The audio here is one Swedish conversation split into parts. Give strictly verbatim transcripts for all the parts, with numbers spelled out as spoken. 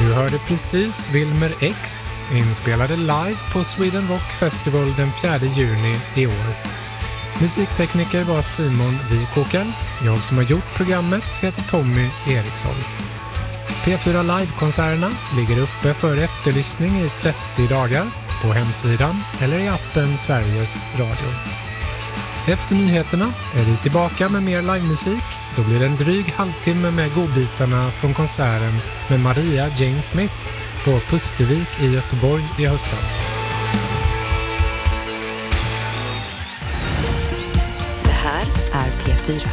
Du hörde precis Wilmer X, inspelade live på Sweden Rock Festival den fjärde juni i år. Musiktekniker var Simon Wikåker. Jag som har gjort programmet heter Tommy Eriksson. P fyra Live-konserterna ligger uppe för efterlyssning i trettio dagar på hemsidan eller i appen Sveriges Radio. Efter nyheterna är vi tillbaka med mer livemusik. Då blir det en dryg halvtimme med godbitarna från konserten med Maria Jane Smith på Pustervik i Göteborg i höstas. Det här är P fyra.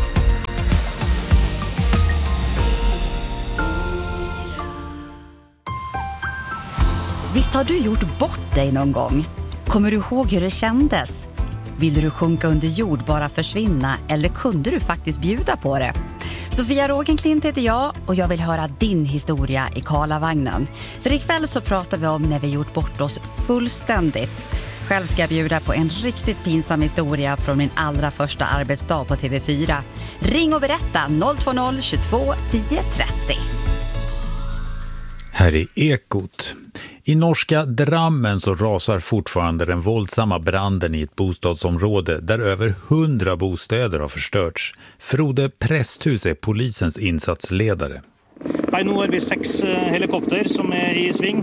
Visst har du gjort bort dig någon gång? Kommer du ihåg hur det kändes? Ville du sjunka under jord, bara försvinna, eller kunde du faktiskt bjuda på det? Sofia Rogenklint heter jag och jag vill höra din historia i Karlavagnen. För ikväll så pratar vi om när vi gjort bort oss fullständigt. Själv ska jag bjuda på en riktigt pinsam historia från min allra första arbetsdag på T V fyra. Ring och berätta noll två noll tjugotvå tio trettio. Här är Ekot. I norska Drammen så rasar fortfarande den våldsamma branden i ett bostadsområde där över hundra bostäder har förstörts. Frode Presthus är polisens insatsledare. Nej, nu har vi sex helikopter som är i sving.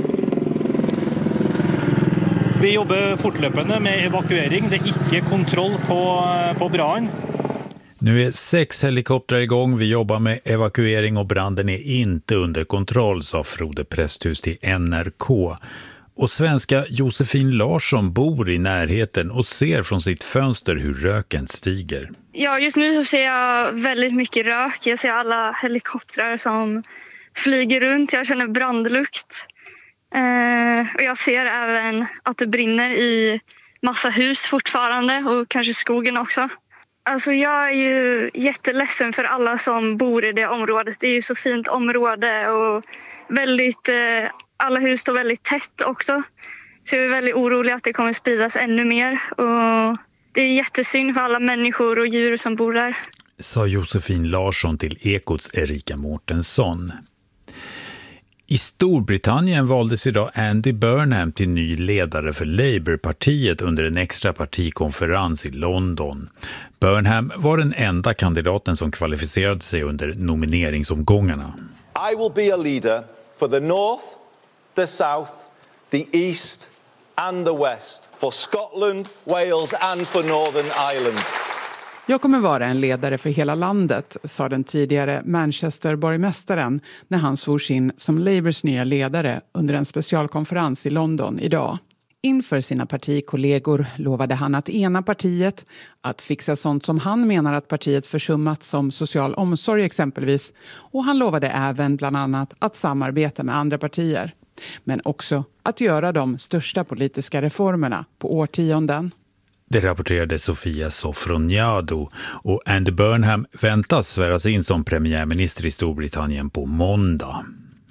Vi jobbar fortlöpande med evakuering. Det är inte kontroll på, på branden. Nu är sex helikoptrar igång. Vi jobbar med evakuering och branden är inte under kontroll, sa Frode Presthus till N R K. Och svenska Josefin Larsson bor i närheten och ser från sitt fönster hur röken stiger. Ja, just nu så ser jag väldigt mycket rök. Jag ser alla helikoptrar som flyger runt. Jag känner brandlukt. Eh, och jag ser även att det brinner i massa hus fortfarande och kanske skogen också. Alltså jag är ju jätteledsen för alla som bor i det området. Det är ju så fint område och väldigt, eh, alla hus står väldigt tätt också. Så jag är väldigt orolig att det kommer spridas ännu mer. Och det är jättesynd för alla människor och djur som bor där. Sa Josefin Larsson till Ekots Erika Mårtensson. I Storbritannien valdes idag Andy Burnham till ny ledare för Labourpartiet under en extra partikonferens i London. Burnham var den enda kandidaten som kvalificerade sig under nomineringsomgångarna. I will be a leader for the North, the South, the East and the West, for Scotland, Wales and for Northern Ireland. Jag kommer vara en ledare för hela landet, sa den tidigare Manchester-borgmästaren när han svors in som Labours nya ledare under en specialkonferens i London idag. Inför sina partikollegor lovade han att ena partiet, att fixa sånt som han menar att partiet försummat som social omsorg exempelvis, och han lovade även bland annat att samarbeta med andra partier. Men också att göra de största politiska reformerna på årtionden. Det rapporterade Sofia Sofroniado och Andy Burnham väntas sväras in som premiärminister i Storbritannien på måndag.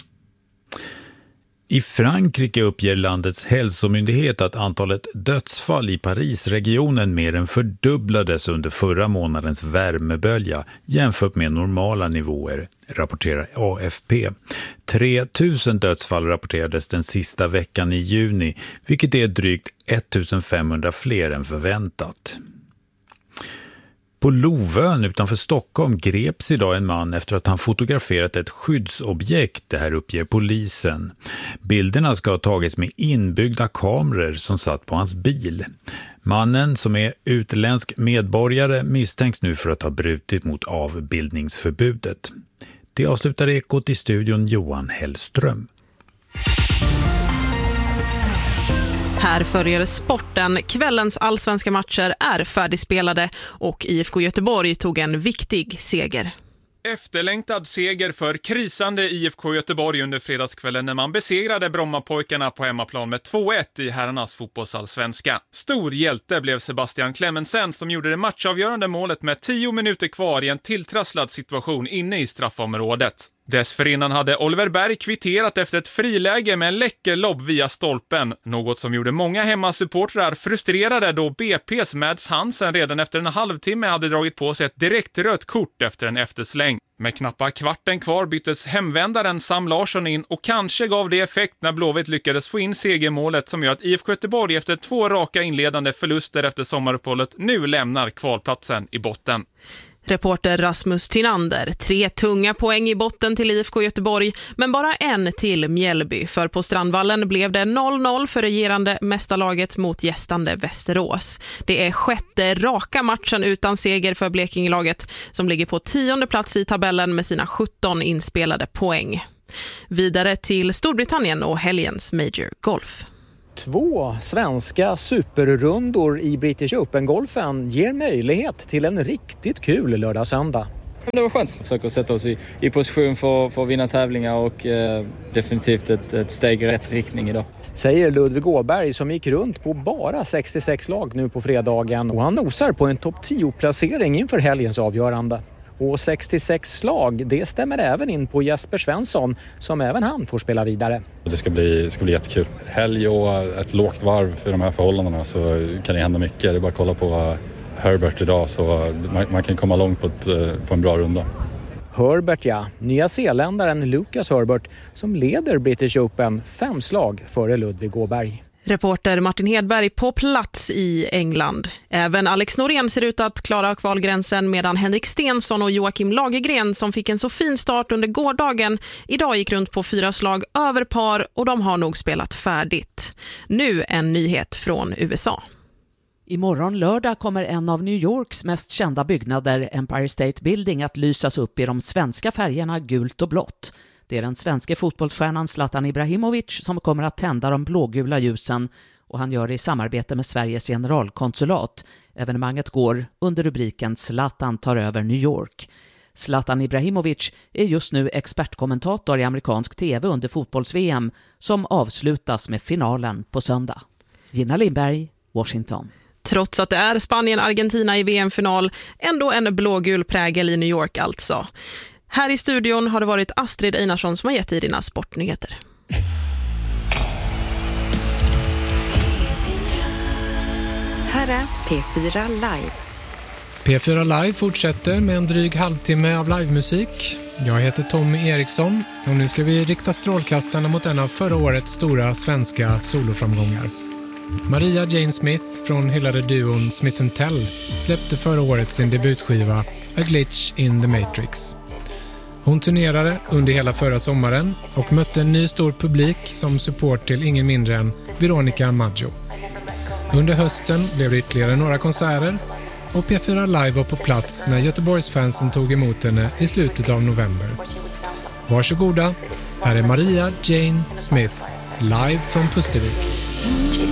I Frankrike uppger landets hälsomyndighet att antalet dödsfall i Parisregionen mer än fördubblades under förra månadens värmebölja jämfört med normala nivåer, rapporterar A F P. tre tusen dödsfall rapporterades den sista veckan i juni, vilket är drygt ettusenfemhundra fler än förväntat. På Lovön utanför Stockholm greps idag en man efter att han fotograferat ett skyddsobjekt, det här uppger polisen. Bilderna ska ha tagits med inbyggda kameror som satt på hans bil. Mannen, som är utländsk medborgare, misstänks nu för att ha brutit mot avbildningsförbudet. Det avslutar Ekot i studion Johan Hellström. Här följer sporten. Kvällens allsvenska matcher är färdigspelade och I F K Göteborg tog en viktig seger. Efterlängtad seger för krisande I F K Göteborg under fredagskvällen när man besegrade Brommapojkarna på hemmaplan med två ett i herrarnas fotbollsallsvenska. Stor hjälte blev Sebastian Clemensen som gjorde det matchavgörande målet med tio minuter kvar i en tilltrasslad situation inne i straffområdet. Dessförinnan hade Oliver Berg kvitterat efter ett friläge med en läcker lobb via stolpen, något som gjorde många hemmasupportrar frustrerade då B P:s Mads Hansen redan efter en halvtimme hade dragit på sig ett direkt rött kort efter en eftersläng. Med knappa kvarten kvar byttes hemvändaren Sam Larsson in och kanske gav det effekt när Blåvitt lyckades få in segermålet som gör att I F K Göteborg efter två raka inledande förluster efter sommaruppehållet nu lämnar kvalplatsen i botten. Reporter Rasmus Tinander, tre tunga poäng i botten till I F K Göteborg, men bara en till Mjällby, för på Strandvallen blev det noll noll för regerande mästarlaget mot gästande Västerås. Det är sjätte raka matchen utan seger för Blekingelaget som ligger på tionde plats i tabellen med sina sjutton inspelade poäng. Vidare till Storbritannien och helgens Major Golf. Två svenska superrundor i British Open-golfen ger möjlighet till en riktigt kul lördag-söndag. Det var skönt att försöka sätta oss i, i position för, för att vinna tävlingar och eh, definitivt ett, ett steg i rätt riktning idag. Säger Ludvig Åberg som gick runt på bara sextiosex lag nu på fredagen, och han nosar på en topp tio-placering inför helgens avgörande. Och sextiosex slag, det stämmer även in på Jesper Svensson som även han får spela vidare. Det ska bli, ska bli jättekul. Helg och ett lågt varv för de här förhållandena, så kan det hända mycket. Det är bara att kolla på Herbert idag, så man, man kan komma långt på, ett, på en bra runda. Herbert, ja. Nya zeeländaren Lucas Herbert som leder British Open fem slag före Ludvig Åberg. Reporter Martin Hedberg på plats i England. Även Alex Norén ser ut att klara kvalgränsen, medan Henrik Stensson och Joakim Lagergren, som fick en så fin start under gårdagen, idag gick runt på fyra slag över par, och de har nog spelat färdigt. Nu en nyhet från U S A. Imorgon lördag kommer en av New Yorks mest kända byggnader, Empire State Building, att lysas upp i de svenska färgerna gult och blått. Det är den svenska fotbollsstjärnan Zlatan Ibrahimovic som kommer att tända de blågula ljusen, och han gör det i samarbete med Sveriges generalkonsulat. Evenemanget går under rubriken Zlatan tar över New York. Zlatan Ibrahimovic är just nu expertkommentator i amerikansk tv under fotbolls-V M som avslutas med finalen på söndag. Gina Lindberg, Washington. Trots att det är Spanien-Argentina i V M-final, ändå en blågul prägel i New York alltså. Här i studion har det varit Astrid Einarsson som har gett i dina sportnyheter. Här är P fyra Live. P fyra Live fortsätter med en dryg halvtimme av livemusik. Jag heter Tommy Eriksson och nu ska vi rikta strålkastarna mot en av förra årets stora svenska soloframgångar. Maria Jane Smith från hyllade duon Smith and Tell släppte förra året sin debutskiva A Glitch in the Matrix. Hon turnerade under hela förra sommaren och mötte en ny stor publik som support till ingen mindre än Veronica Maggio. Under hösten blev det ytterligare några konserter och P fyra Live var på plats när Göteborgsfansen tog emot henne i slutet av november. Varsågoda, här är Maria Jane Smith live från Pustervik.